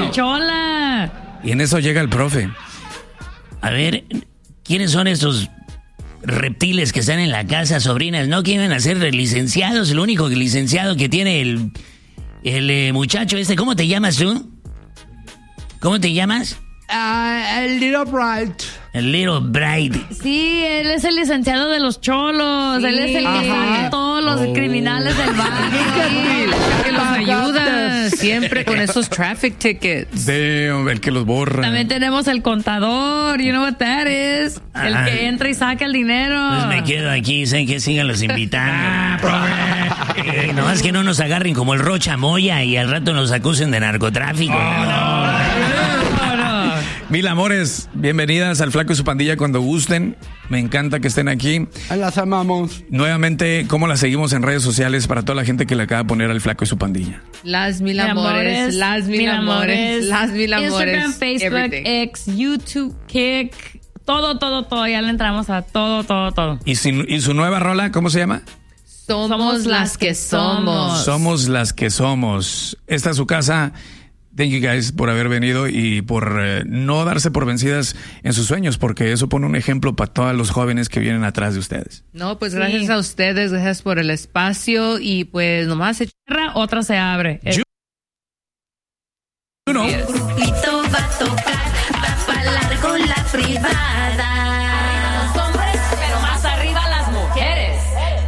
la chola. Y en eso llega el profe. A ver, ¿quiénes son estos reptiles que están en la casa, sobrinas? ¿No quieren ser licenciados? El único licenciado que tiene el muchacho este. ¿Cómo te llamas tú? ¿Cómo te llamas? El Little Bright. El Little Bright. Sí, él es el licenciado de los cholos. Sí. Él es el que saca a todos los criminales del barrio. Que los ayuda siempre con esos traffic tickets. El que los borra. También tenemos el contador. You know what that is. El que entra y saca el dinero. Pues me quedo aquí, sé que sigan los invitando. Nomás que no nos agarren como el Rocha Moya y al rato nos acusen de narcotráfico. Mil amores, bienvenidas al Flaco y su Pandilla cuando gusten. Me encanta que estén aquí. Las amamos. Nuevamente, ¿cómo las seguimos en redes sociales para toda la gente que le acaba de poner al Flaco y su Pandilla? Las mil amores, las mil amores, las mil amores. Instagram, Facebook, everything. X, YouTube, Kick, todo. Ya le entramos a todo. ¿Y su nueva rola, cómo se llama? Somos las que somos. Somos las que somos. Esta es su casa. Thank you guys por haber venido y por no darse por vencidas en sus sueños, porque eso pone un ejemplo para todos los jóvenes que vienen atrás de ustedes. No, pues gracias a ustedes, gracias por el espacio y pues nomás se cierra, otra se abre. Grupito va a tocar, va a falar con la privada.